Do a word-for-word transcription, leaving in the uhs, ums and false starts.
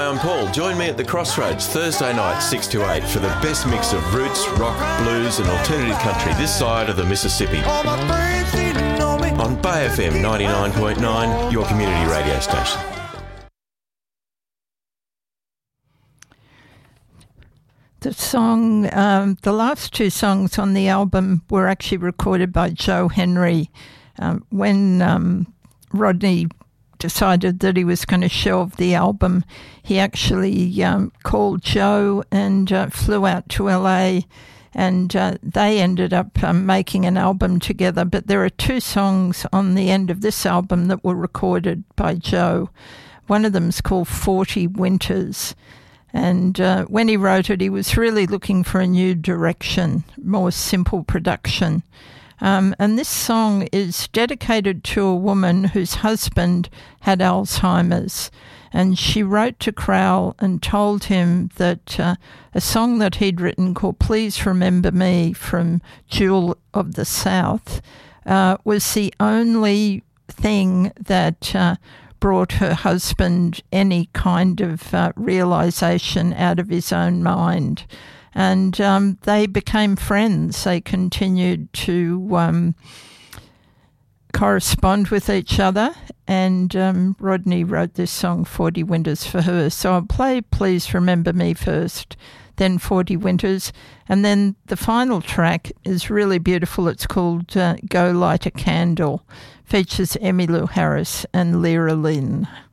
Hi, I'm Paul. Join me at the Crossroads Thursday night, six to eight, for the best mix of roots, rock, blues and alternative country this side of the Mississippi. On Bay F M ninety-nine point nine, your community radio station. The song, um, the last two songs on the album were actually recorded by Joe Henry. Um, when um, Rodney decided that he was going to shelve the album, he actually um, called Joe and uh, flew out to L A, and uh, they ended up um, making an album together. But there are two songs on the end of this album that were recorded by Joe. One of them's called forty Winters. And uh, when he wrote it, he was really looking for a new direction, more simple production. Um, and this song is dedicated to a woman whose husband had Alzheimer's. And she wrote to Crowell and told him that uh, a song that he'd written called Please Remember Me from Jewel of the South uh, was the only thing that uh, brought her husband any kind of uh, realization out of his own mind. And um, they became friends. They continued to um, correspond with each other. And um, Rodney wrote this song, forty Winters, for her. So I'll play Please Remember Me first, then forty Winters. And then the final track is really beautiful. It's called uh, Go Light a Candle. Features Emmylou Harris and Lyra Lynn.